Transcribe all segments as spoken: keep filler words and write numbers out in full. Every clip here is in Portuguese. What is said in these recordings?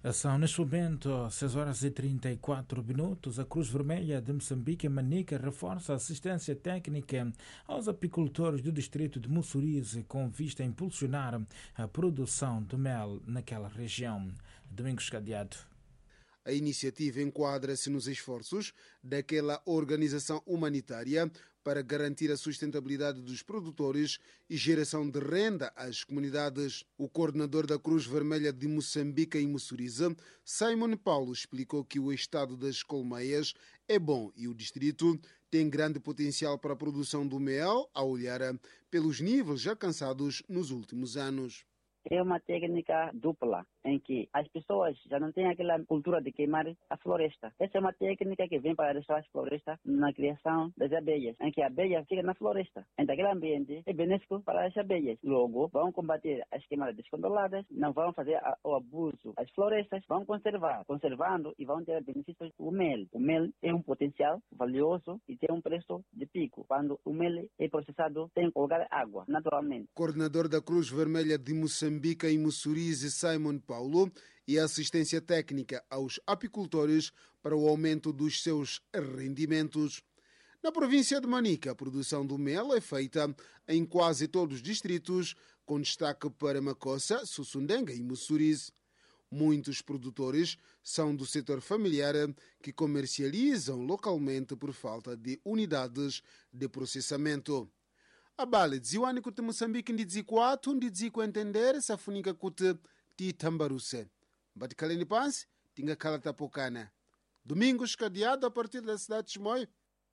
São neste momento seis horas e trinta e quatro minutos. A Cruz Vermelha de Moçambique, em Manica, reforça a assistência técnica aos apicultores do distrito de Mussurize com vista a impulsionar a produção de mel naquela região. Domingos Cadeado. A iniciativa enquadra-se nos esforços daquela organização humanitária para garantir a sustentabilidade dos produtores e geração de renda às comunidades. O coordenador da Cruz Vermelha de Moçambique em Mussurize, Simon Paulo, explicou que o estado das colmeias é bom e o distrito tem grande potencial para a produção do mel, a olhar pelos níveis alcançados nos últimos anos. É uma técnica dupla, em que as pessoas já não têm aquela cultura de queimar a floresta. Essa é uma técnica que vem para deixar as florestas na criação das abelhas, em que a abelha fica na floresta. Então, aquele ambiente é benéfico para as abelhas. Logo, vão combater as queimadas descontroladas, não vão fazer a, o abuso das florestas, vão conservar, conservando e vão ter benefícios do mel. O mel tem um potencial valioso e tem um preço de pico. Quando o mel é processado, tem que colocar água, naturalmente. Coordenador da Cruz Vermelha de Moçambique, Moçambique em Mussurize, Simon Paulo, e assistência técnica aos apicultores para o aumento dos seus rendimentos. Na província de Manica, a produção do mel é feita em quase todos os distritos, com destaque para Macossa, Sussundenga e Mussurize. Muitos produtores são do setor familiar que comercializam localmente por falta de unidades de processamento. A bala dziwani kuti Moçambique ndi dziko athu ndi dziko entendere safunika kuti titambaruse mbatikhaleni pansi tingakhala tapokana. Domingos Cadeado, a partir da cidade de Chimoio.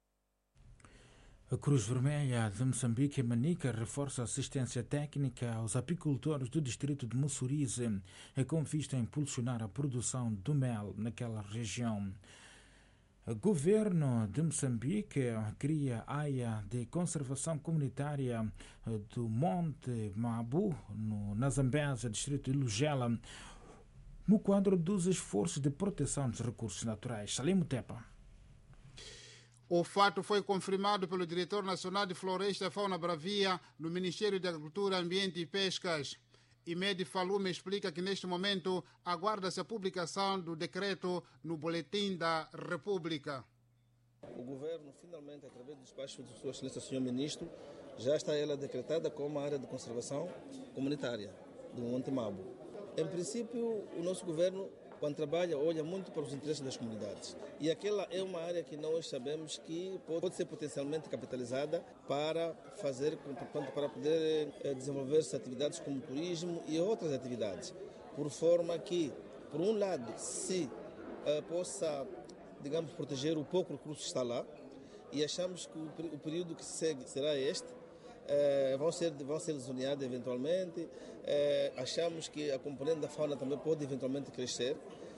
A Cruz Vermelha de Moçambique, em Manica, reforça a assistência técnica aos apicultores do distrito de Mussurize, com vista a impulsionar a produção do mel naquela região. O governo de Moçambique cria a área de conservação comunitária do Monte Mabu, no, na Zambésia, distrito de Lugela, no quadro dos esforços de proteção dos recursos naturais. Salim Tepa. O fato foi confirmado pelo diretor nacional de Floresta e Fauna Bravia no Ministério da Agricultura, Ambiente e Pescas. Imed Falume explica que neste momento aguarda-se a publicação do decreto no Boletim da República. O governo, finalmente, através do despacho de Sua Excelência, senhor Ministro, já está ela decretada como área de conservação comunitária do Monte Mabu. Em princípio, o nosso governo, quando trabalha, olha muito para os interesses das comunidades. E aquela é uma área que nós sabemos que pode ser potencialmente capitalizada para fazer, para poder desenvolver-se atividades como turismo e outras atividades. Por forma que, por um lado, se uh, possa, digamos, proteger o pouco recurso que está lá, e achamos que o, o período que segue será este. Uh, vão ser, vão ser zoneados eventualmente, uh, achamos que a componente da fauna também pode eventualmente crescer.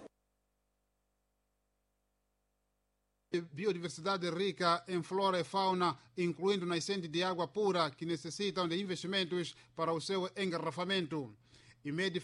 Biodiversidade rica em flora e fauna, incluindo nascentes de água pura que necessitam de investimentos para o seu engarrafamento. E médio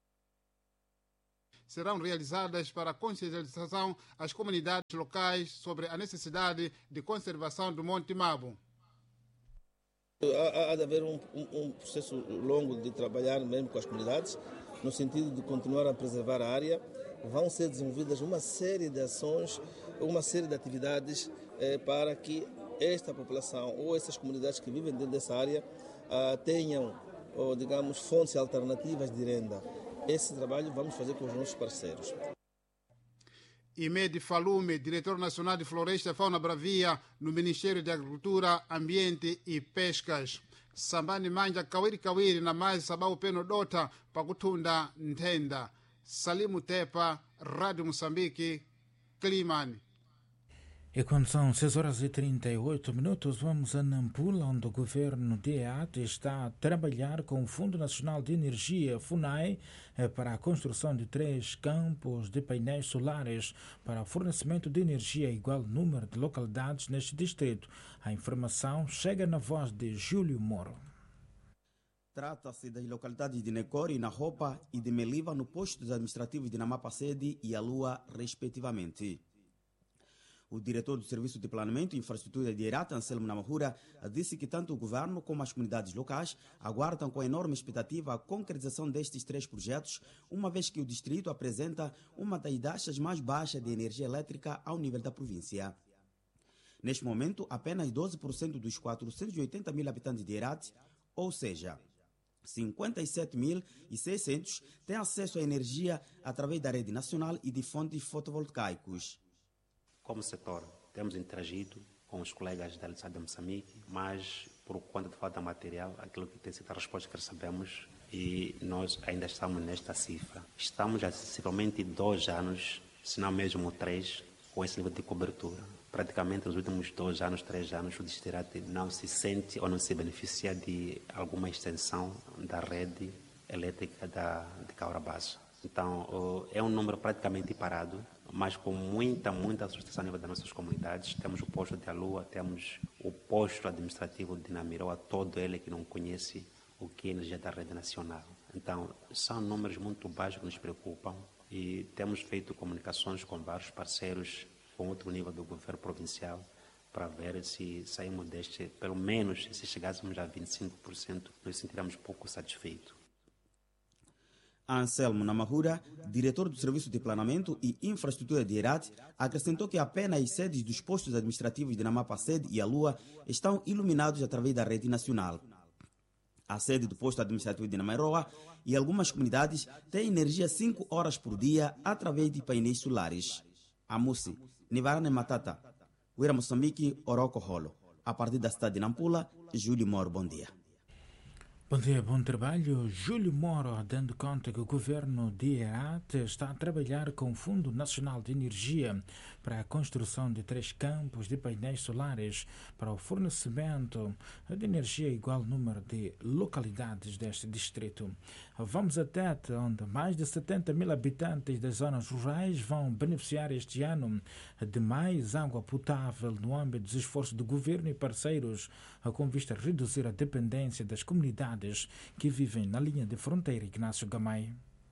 serão realizadas para a consciencialização às comunidades locais sobre a necessidade de conservação do Monte Mabu. Há, há de haver um, um, um processo longo de trabalhar mesmo com as comunidades, no sentido de continuar a preservar a área. Vão ser desenvolvidas uma série de ações, uma série de atividades eh, para que esta população ou essas comunidades que vivem dentro dessa área ah, tenham, ou, digamos, fontes alternativas de renda. Esse trabalho vamos fazer com os nossos parceiros. Imed Falume, diretor nacional de Floresta e Fauna Bravia no Ministério da Agricultura, Ambiente e Pescas. Sambani manja kawiri kawiri na mais sabau peno dota pakutunda ntenda. Salimu Tepa, Rádio Moçambique, Climane. E quando são seis horas e trinta e oito minutos, vamos a Nampula, onde o governo de E A T está a trabalhar com o Fundo Nacional de Energia, FUNAI, para a construção de três campos de painéis solares para fornecimento de energia a igual número de localidades neste distrito. A informação chega na voz de Júlio Moro. Trata-se das localidades de Necori, na Ropa, e de Meliva, no postos administrativos de Namapa Sede e a Lua, respectivamente. O diretor do Serviço de Planeamento e Infraestrutura de Irata, Anselmo Namahura, disse que tanto o governo como as comunidades locais aguardam com enorme expectativa a concretização destes três projetos, uma vez que o distrito apresenta uma das taxas mais baixas de energia elétrica ao nível da província. Neste momento, apenas doze por cento dos quatrocentos e oitenta mil habitantes de Irate, ou seja, cinquenta e sete mil e seiscentos, têm acesso à energia através da rede nacional e de fontes fotovoltaicos. Como setor, temos interagido com os colegas da Eletricidade de Moçambique, mas por conta de falta de material, aquilo que tem sido a resposta que recebemos, e nós ainda estamos nesta cifra. Estamos há sensivelmente dois anos, se não mesmo três, com esse nível de cobertura. Praticamente nos últimos dois anos, três anos, o distrito não se sente ou não se beneficia de alguma extensão da rede elétrica da, de Caurabassa. Então, é um número praticamente parado, mas com muita, muita sustentação a nível das nossas comunidades. Temos o posto de Alua, temos o posto administrativo de Namiroa, todo ele que não conhece o que é energia da rede nacional. Então, são números muito baixos que nos preocupam e temos feito comunicações com vários parceiros, com outro nível do governo provincial, para ver se saímos deste, pelo menos se chegássemos a vinte e cinco por cento, nos sentiremos pouco satisfeitos. Anselmo Namahura, diretor do Serviço de Planeamento e Infraestrutura de Irate, acrescentou que apenas as sedes dos postos administrativos de Namapa-Sede e Alua estão iluminados através da rede nacional. A sede do posto administrativo de Namairoa e algumas comunidades têm energia cinco horas por dia através de painéis solares. Amusi, Nivarane Matata, Uira Moçambique, Oroco Rolo. A partir da cidade de Nampula, Júlio Moro, bom dia. Bom dia, bom trabalho. Júlio Moro, dando conta que o governo de Irate está a trabalhar com o Fundo Nacional de Energia para a construção de três campos de painéis solares para o fornecimento de energia igual ao número de localidades deste distrito. Vamos a Tete, onde mais de setenta mil habitantes das zonas rurais vão beneficiar este ano de mais água potável no âmbito dos esforços do governo e parceiros, com vista a reduzir a dependência das comunidades que vivem na linha de fronteira. Ignácio Gamay.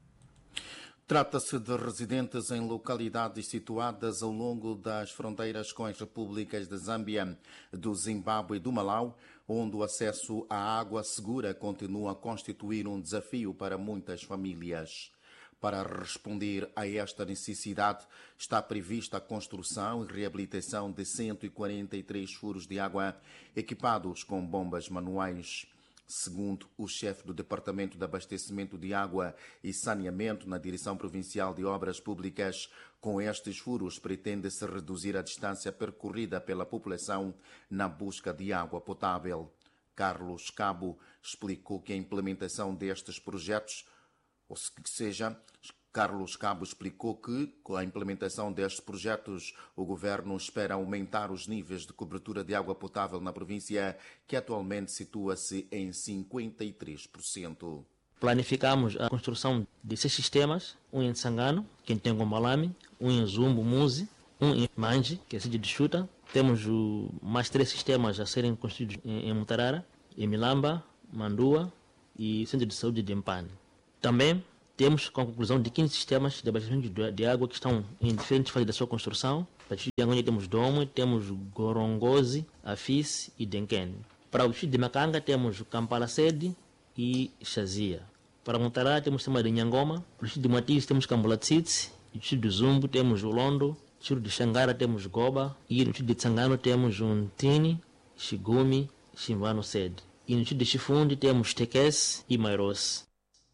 Trata-se de residentes em localidades situadas ao longo das fronteiras com as repúblicas de Zâmbia, do Zimbábue e do Malau, onde o acesso à água segura continua a constituir um desafio para muitas famílias. Para responder a esta necessidade, está prevista a construção e reabilitação de cento e quarenta e três furos de água equipados com bombas manuais. Segundo o chefe do Departamento de Abastecimento de Água e Saneamento na Direção Provincial de Obras Públicas, com estes furos pretende-se reduzir a distância percorrida pela população na busca de água potável. Carlos Cabo explicou que a implementação destes projetos, ou seja, Carlos Cabo explicou que, com a implementação destes projetos, o governo espera aumentar os níveis de cobertura de água potável na província, que atualmente situa-se em cinquenta e três por cento. Planificamos a construção de seis sistemas, um em Sangano, que é em Tengombalame, um em Zumbo, Muzi, um em Manji, que é sítio de Chuta. Temos o, mais três sistemas a serem construídos em, em Mutarara, em Milamba, Mandua e Centro de Saúde de Empane. Também temos com a conclusão de quinze sistemas de abastecimento de água que estão em diferentes fases da sua construção. Para o distrito de Angonha temos Domo, temos Gorongozi, Afis e Denken. Para o distrito de Macanga temos Kampala Sede e Xazia. Para Montará temos o sistema de Nhangoma. Para o distrito de Matis temos Cambulatsitsi. No distrito de Zumbo temos o Londo. No distrito de Xangara temos Goba. E no distrito de Tsangano temos um Tini, Shigumi, Shimvano Sede. E no distrito de Chifundi temos Tekes e Mairos.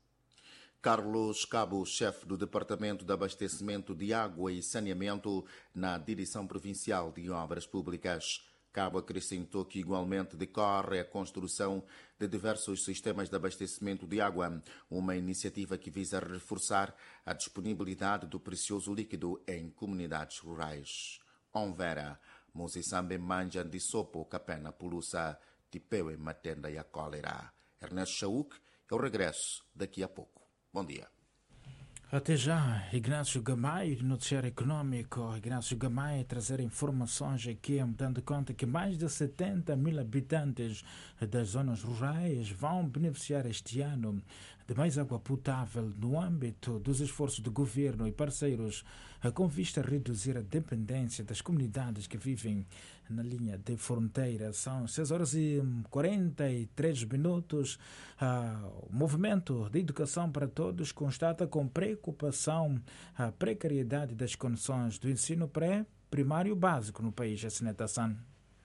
Carlos Cabo, chefe do Departamento de Abastecimento de Água e Saneamento na Direção Provincial de Obras Públicas. Cabo acrescentou que igualmente decorre a construção de diversos sistemas de abastecimento de água, uma iniciativa que visa reforçar a disponibilidade do precioso líquido em comunidades rurais. Onvera, Mozisambe Manja de Sopo, Capena Pulusa, Tipeue Matenda e a Cólera. Ernesto Chauk, eu regresso daqui a pouco. Bom dia. Até já, Ignácio Gamay, noticiário econômico. Ignácio Gamay trazer informações aqui, dando conta que mais de setenta mil habitantes das zonas rurais vão beneficiar este ano de mais água potável no âmbito dos esforços do governo e parceiros com vista a reduzir a dependência das comunidades que vivem na linha de fronteira. São seis horas e quarenta e três minutos. Ah, o movimento de educação para todos constata com preocupação a precariedade das condições do ensino pré-primário básico no país. Assinetação.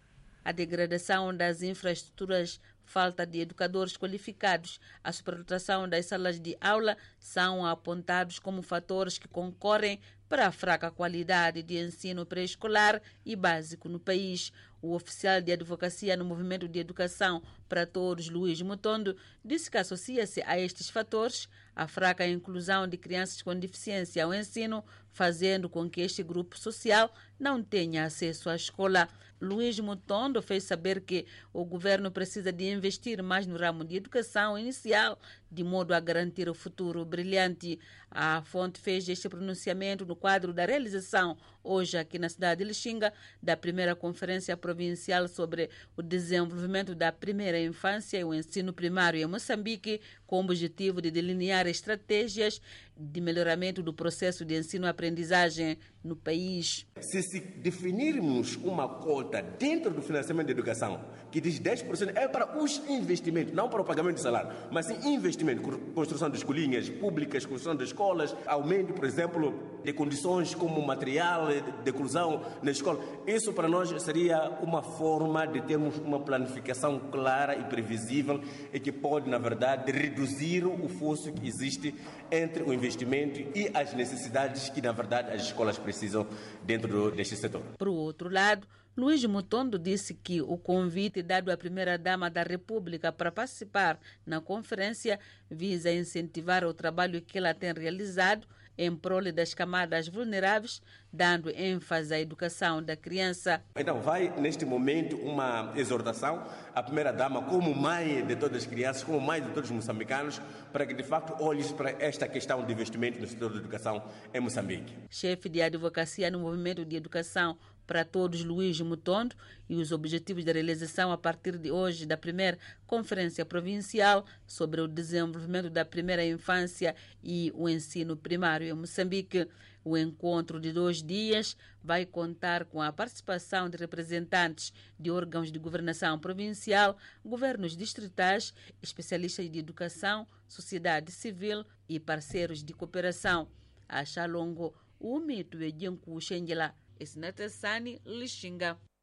A degradação das infraestruturas, falta de educadores qualificados, a superlotação das salas de aula são apontados como fatores que concorrem para a fraca qualidade de ensino pré-escolar e básico no país. O oficial de advocacia no Movimento de Educação para Todos, Luís Mutondo, disse que associa-se a estes fatores a fraca inclusão de crianças com deficiência ao ensino, fazendo com que este grupo social não tenha acesso à escola. Luís Mutondo fez saber que o governo precisa de investir mais no ramo de educação inicial, de modo a garantir o futuro brilhante. A fonte fez este pronunciamento no quadro da realização, hoje aqui na cidade de Lixinga, da primeira Conferência Provincial sobre o Desenvolvimento da Primeira Infância e o Ensino Primário em Moçambique, com o objetivo de delinear estratégias de melhoramento do processo de ensino-aprendizagem no país. Se se definirmos uma cota dentro do financiamento da educação, que diz dez por cento, é para os investimentos, não para o pagamento de salário, mas sim investimento, construção de escolinhas públicas, construção de escolas, aumento, por exemplo, de condições como material de inclusão na escola. Isso para nós seria uma forma de termos uma planificação clara e previsível e que pode, na verdade, reduzir o fosso que existe entre o investimento e as necessidades que, na verdade, as escolas precisam dentro deste setor. Por outro lado, Luís Mutondo disse que o convite dado à primeira-dama da República para participar na conferência visa incentivar o trabalho que ela tem realizado em prol das camadas vulneráveis, dando ênfase à educação da criança. Então, vai neste momento uma exortação à primeira-dama como mãe de todas as crianças, como mãe de todos os moçambicanos, para que de facto olhe para esta questão de investimento no setor da educação em Moçambique. Chefe de advocacia no Movimento de Educação para Todos, Luís Mutondo, e os objetivos da realização a partir de hoje da primeira Conferência Provincial sobre o Desenvolvimento da Primeira Infância e o Ensino Primário em Moçambique. O encontro de dois dias vai contar com a participação de representantes de órgãos de governação provincial, governos distritais, especialistas de educação, sociedade civil e parceiros de cooperação. A Xalongo, o mito é Janku Xengela. Esnata Sani, Lixinga.